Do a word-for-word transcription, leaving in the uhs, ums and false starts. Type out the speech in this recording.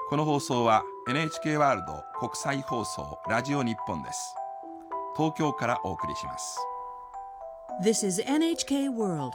この放送は エヌエイチケー ワールド国際放送ラジオ日本です。東京からお送りします。 This is エヌエイチケー World